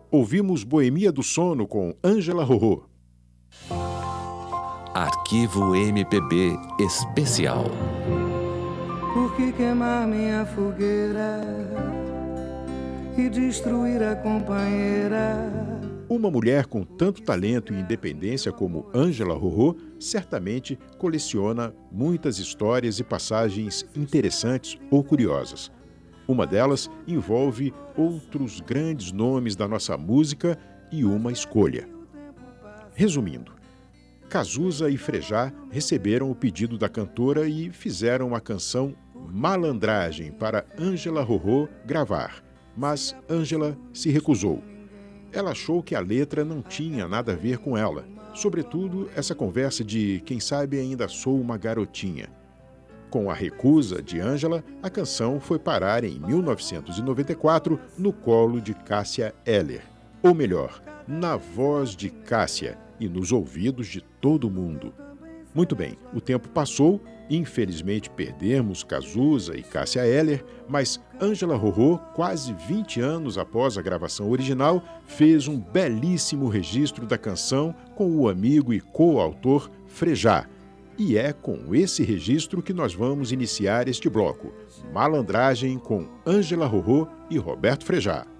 Ouvimos Boemia do Sono com Ângela Rorô. Arquivo MPB Especial. Por que queimar minha fogueira e destruir a companheira? Uma mulher com tanto talento e independência como Ângela Rorô certamente coleciona muitas histórias e passagens interessantes ou curiosas. Uma delas envolve outros grandes nomes da nossa música e uma escolha. Resumindo, Cazuza e Frejá receberam o pedido da cantora e fizeram a canção Malandragem para Ângela Rorô gravar, mas Ângela se recusou. Ela achou que a letra não tinha nada a ver com ela, sobretudo essa conversa de quem sabe ainda sou uma garotinha. Com a recusa de Ângela, a canção foi parar em 1994 no colo de Cássia Eller. Ou melhor, na voz de Cássia e nos ouvidos de todo mundo. Muito bem, o tempo passou, infelizmente perdemos Cazuza e Cássia Eller, mas Ângela Rorô, quase 20 anos após a gravação original, fez um belíssimo registro da canção com o amigo e coautor Frejá. E é com esse registro que nós vamos iniciar este bloco. Malandragem com Ângela Rorô e Roberto Frejá.